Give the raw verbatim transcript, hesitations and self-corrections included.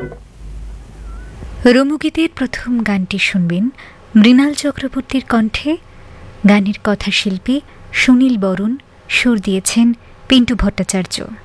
রোমগীতের প্রথম গানটি শুনবেন মৃণাল চক্রবর্তীর কণ্ঠে। গানের কথাশিল্পী সুনীল বরণ, সুর দিয়েছেন পিন্টু ভট্টাচার্য।